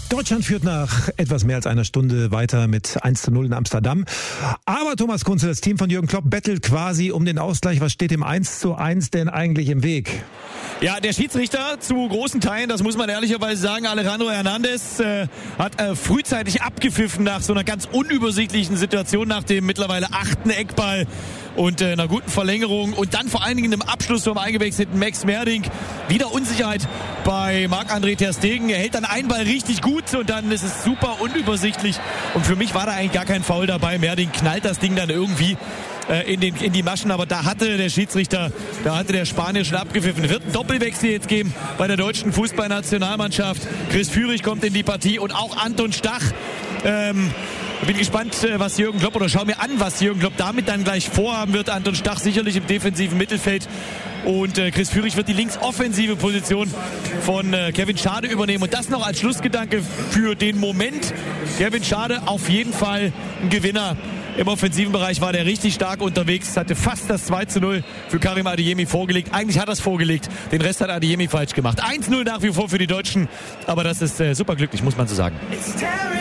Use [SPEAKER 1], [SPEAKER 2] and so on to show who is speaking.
[SPEAKER 1] Deutschland führt nach etwas mehr als einer Stunde weiter mit 1:0 in Amsterdam. Aber Thomas Kunze, das Team von Jürgen Klopp bettelt quasi um den Ausgleich. Was steht dem 1:1 denn eigentlich im Weg?
[SPEAKER 2] Ja, der Schiedsrichter zu großen Teilen, das muss man ehrlicherweise sagen, Alejandro Hernandez hat frühzeitig abgepfiffen nach so einer ganz unübersichtlichen Situation, nach dem mittlerweile 8. Eckball und einer guten Verlängerung und dann vor allen Dingen im Abschluss vom eingewechselten Max Merdink. Wieder Unsicherheit bei Marc-André ter Stegen. Er hält dann einen Ball richtig gut und dann ist es super unübersichtlich und für mich war da eigentlich gar kein Foul dabei. Merdink knallt das Ding dann irgendwie in die Maschen, aber da hatte der Schiedsrichter, der Spanier schon abgepfiffen. Wird einen Doppelwechsel jetzt geben bei der deutschen Fußballnationalmannschaft. Chris Führig kommt in die Partie und auch Anton Stach. Bin gespannt, was Jürgen Klopp, oder schau mir an, was Jürgen Klopp damit dann gleich vorhaben wird. Anton Stach sicherlich im defensiven Mittelfeld und Chris Führig wird die linksoffensive Position von Kevin Schade übernehmen. Und das noch als Schlussgedanke für den Moment. Kevin Schade auf jeden Fall ein Gewinner. Im offensiven Bereich war der richtig stark unterwegs, hatte fast das 2:0 für Karim Adeyemi vorgelegt. Eigentlich hat er es vorgelegt, den Rest hat Adeyemi falsch gemacht. 1:0 nach wie vor für die Deutschen, aber das ist super glücklich, muss man so sagen.